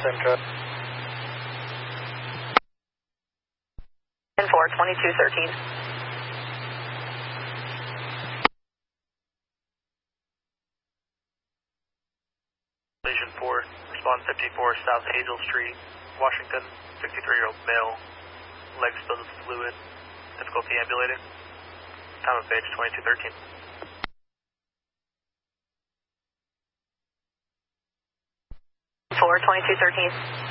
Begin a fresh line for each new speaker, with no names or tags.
same code.
10-4, 2213.
Legion 4, respond 54 South Hazel Street, Washington, 63-year-old male, legs filled with fluid, difficulty ambulating, time of page 2213.
4, 2213.